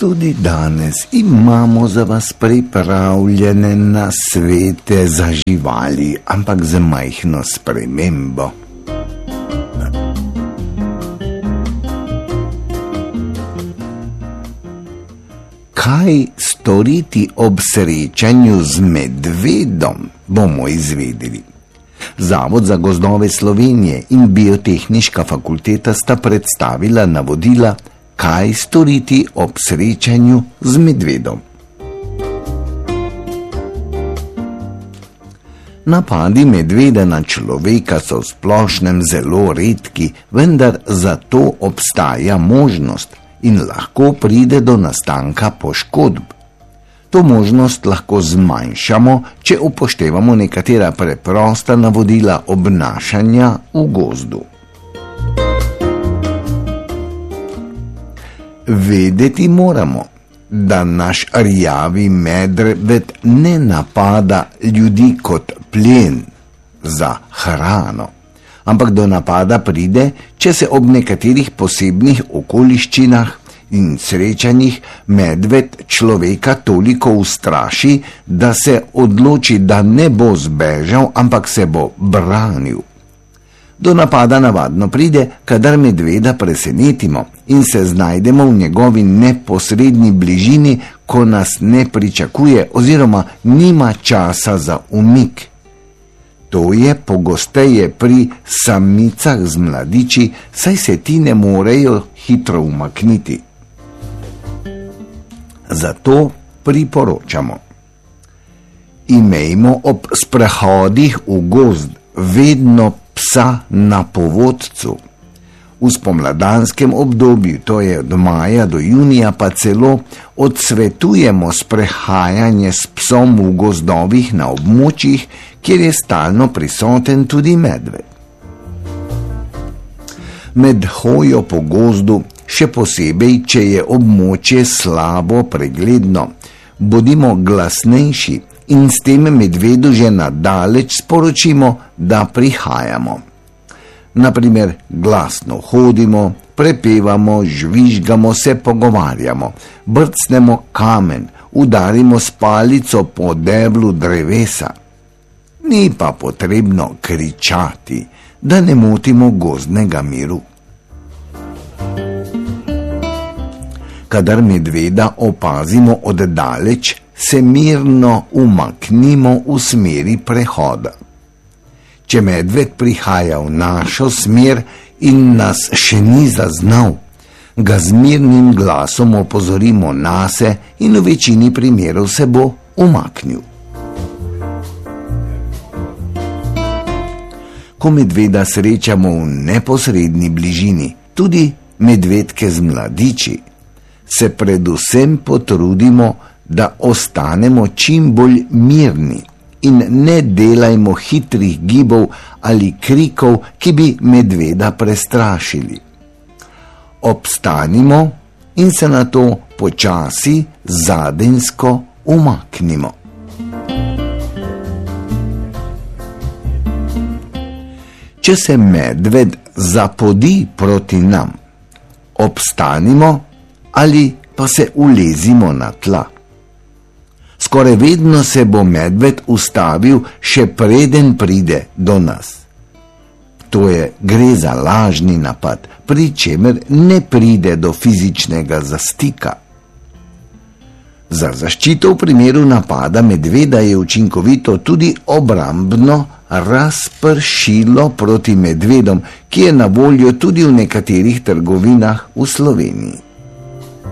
Tudi danes imamo za vas pripravljene nasvete za živali, ampak z majhno spremembo. Kaj storiti ob srečanju z medvedom, bomo izvedeli. Zavod za gozdove Slovenije in Biotehniška fakulteta sta predstavila navodila, kaj storiti ob srečanju z medvedom. Napadi medveda na človeka so v splošnem zelo redki, vendar zato obstaja možnost in lahko pride do nastanka poškodb. To možnost lahko zmanjšamo, če upoštevamo nekatera preprosta navodila obnašanja v gozdu. Vedeti moramo, da naš rjavi medved ne napada ljudi kot plen za hrano, ampak do napada pride, če se ob nekaterih posebnih okoliščinah in srečanjih medved človeka toliko ustraši, da se odloči, da ne bo zbežal, ampak se bo branil. Do napada navadno pride, kadar medveda presenetimo in se znajdemo v njegovi neposredni bližini, ko nas ne pričakuje oziroma nima časa za umik. To je pogosteje pri samicah z mladiči, saj se ti ne morejo hitro umakniti. Zato priporočamo: imejmo ob sprehodih v gozd vedno psa na povodcu. V spomladanskem obdobju, to je od maja do junija, pa celo odsvetujemo sprehajanje s psom v gozdovih na območjih, kjer je stalno prisoten tudi medved. Med hojo po gozdu, še posebej, če je območje slabo pregledno, bodimo glasnejši in s tem medvedu že nadaleč sporočimo, da prihajamo. Naprimer, glasno hodimo, prepevamo, žvižgamo, se pogovarjamo, brcnemo kamen, udarimo s palico po deblu drevesa. Ni pa potrebno kričati, da ne motimo gozdnega miru. Kadar medveda opazimo oddaleč, se mirno umaknimo v smeri prehoda. Če medved prihaja v našo smer in nas še ni zaznal, ga z mirnim glasom opozorimo nase in v večini primerov se bo umaknil. Ko medveda srečamo v neposredni bližini, tudi medvedke z mladiči, se predvsem potrudimo, da ostanemo čim bolj mirni in ne delajmo hitrih gibov ali krikov, ki bi medveda prestrašili. Obstanimo in se nato počasi zadenjsko umaknimo. Če se medved zapodi proti nam, obstanimo ali pa se ulezimo na tla. Skoraj vedno se bo medved ustavil, še preden pride do nas. To je, gre za lažni napad, pri čemer ne pride do fizičnega zastika. Za zaščito v primeru napada medveda je učinkovito tudi obrambno razpršilo proti medvedom, ki je na voljo tudi v nekaterih trgovinah v Sloveniji.